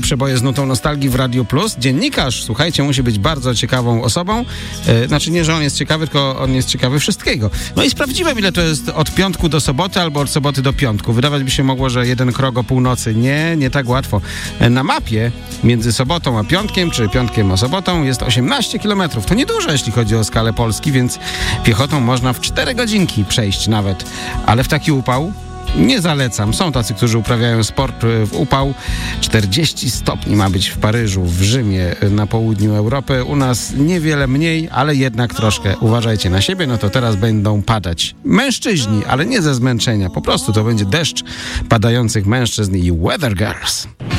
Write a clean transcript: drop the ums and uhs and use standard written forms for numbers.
przeboje z nutą nostalgii w Radiu Plus. Dziennikarz, słuchajcie, musi być bardzo ciekawą osobą. Znaczy nie, że on jest ciekawy, tylko on jest ciekawy wszystkiego. No i sprawdziłem, ile to jest od piątku do soboty albo od soboty do piątku. Wydawać by się mogło, że jeden krok o północy. Nie tak łatwo. Na mapie między sobotą a piątkiem, czy piątkiem a sobotą jest 18 kilometrów. To niedużo, jeśli chodzi o skalę Polski, więc piechotą można w 4 godzinki przejść nawet. Ale w taki upał nie zalecam. Są tacy, którzy uprawiają sport w upał. 40 stopni ma być w Paryżu, w Rzymie, na południu Europy. U nas niewiele mniej, ale jednak troszkę. Uważajcie na siebie, no to teraz będą padać mężczyźni, ale nie ze zmęczenia. Po prostu to będzie deszcz padających mężczyzn i Weather Girls.